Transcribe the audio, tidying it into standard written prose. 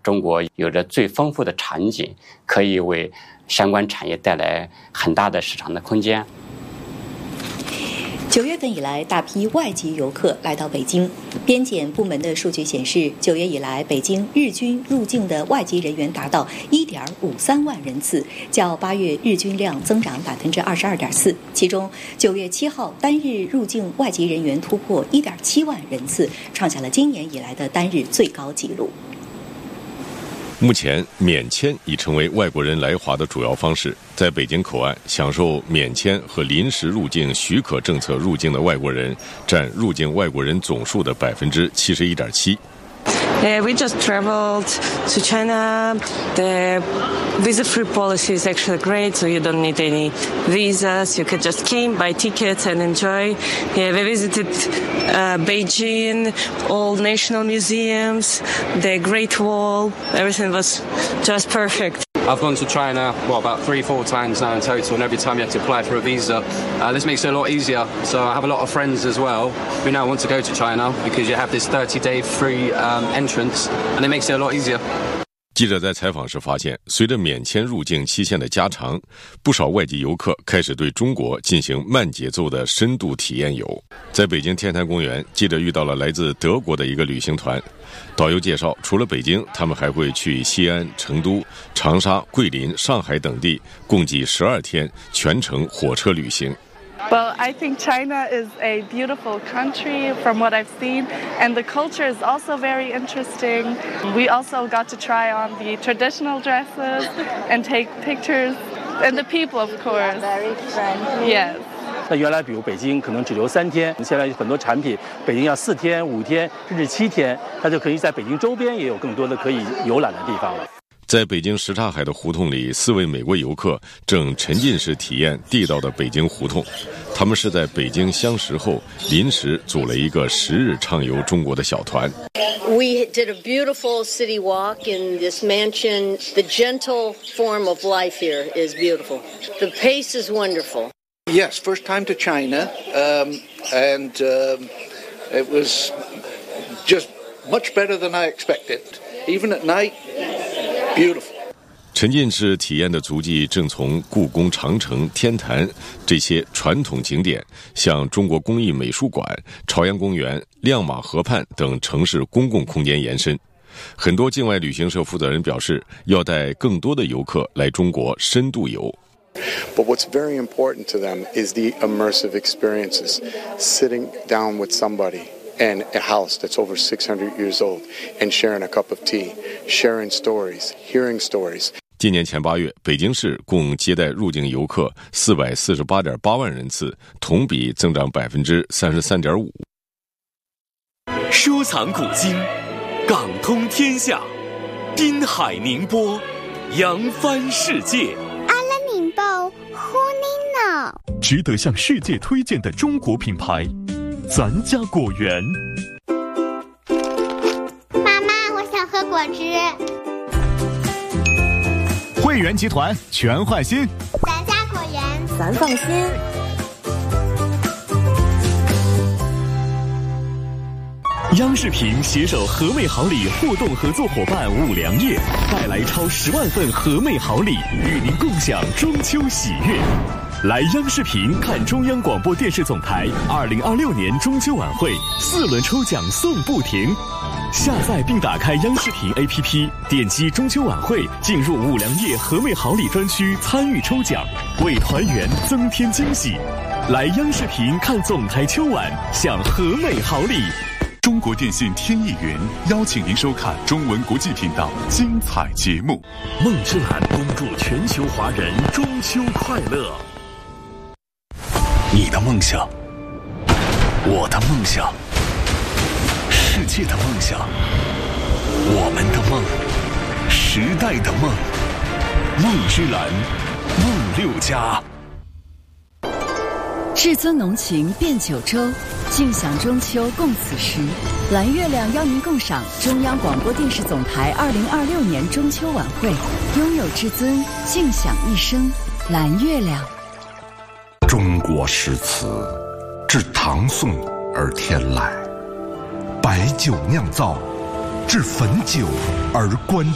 中国有着最丰富的场景，可以为相关产业带来很大的市场的空间。 9月份以来，大批外籍游客来到北京。边检部门的数据显示，9月以来，北京日均入境的外籍人员达到 1.53 万人次，较8月日均量增长 22.4%。其中9月7号单日入境外籍人员突破 1.7 万人次，创下了今年以来的单日最高纪录。 目前，免签已成为外国人来华的主要方式。在北京口岸，享受免签和临时入境许可政策入境的外国人，占入境外国人总数的 71.7%。 We just traveled to China. The visa-free policy is actually great, so you don't need any visas. You could just came, buy tickets, and enjoy. Yeah, we visited Beijing, all national museums, the Great Wall. Everything was just perfect. I've gone to China, about 3-4 times now in total, and every time you have to apply for a visa. This makes it a lot easier. So I have a lot of friends as well who now want to go to China because you have this 30-day free entrance, and it makes it a lot easier. 记者在采访时发现，随着免签入境期限的加长，不少外籍游客开始对中国进行慢节奏的深度体验游。在北京天坛公园，记者遇到了来自德国的一个旅行团。导游介绍，除了北京，他们还会去西安、成都、长沙、桂林、上海等地，共计12天，全程火车旅行。 Well, I think China is a beautiful country from what I've seen, and the culture is also very interesting. We also got to try on the traditional dresses and take pictures, and the people, of course. Very friendly. Yes. 那原来比如北京可能只留3天，现在很多产品北京要4天、5天，甚至7天，它就可以在北京周边也有更多的可以游览的地方了。 在北京什刹海的胡同里，4位美国游客正沉浸式体验地道的北京胡同。他们是在北京相识后临时组了一个10日畅游中国的小团。 We did a beautiful city walk in this mansion. The gentle form of life here is beautiful. The pace is wonderful. Yes, first time to China, and it was just much better than I expected. Even at night, beautiful. 沉浸式体验的足迹正从故宫、长城、天坛这些传统景点，向中国工艺美术馆、朝阳公园、亮马河畔等城市公共空间延伸。很多境外旅行社负责人表示，要带更多的游客来中国深度游。 But what's very important to them is the immersive experiences, sitting down with somebody in a house that's over 600 years old and sharing a cup of tea, sharing stories, hearing stories. 今年前8月，北京市共接待入境游客448.8万人次，同比增长 33.5%。 收藏古今，港通天下，滨海宁波，扬帆世界。 值得向世界推荐的中国品牌，咱家果园。 妈妈，我想喝果汁。 汇源集团全换新， 咱家果园， 咱放心。 央视频携手和美好礼互动合作伙伴五粮液，带来超10万份和美好礼，与您共享中秋喜悦。来央视频看中央广播电视总台2026年中秋晚会，4轮抽奖送不停。下载并打开央视频 APP， 点击中秋晚会，进入五粮液和美好礼专区参与抽奖，为团圆增添惊喜。来央视频看总台秋晚，享和美好礼。 中国电信天翼云邀请您收看中文国际频道精彩节目。 梦之蓝恭祝全球华人中秋快乐。 你的梦想，我的梦想，世界的梦想，我们的梦，时代的梦。梦之蓝，梦6家。 至尊浓情变九州，尽享中秋共此时。蓝月亮邀您共赏中央广播电视总台2026年中秋晚会，拥有至尊，尽享一生。蓝月亮。 中国诗词至唐宋而天籁，白酒酿造至汾酒而观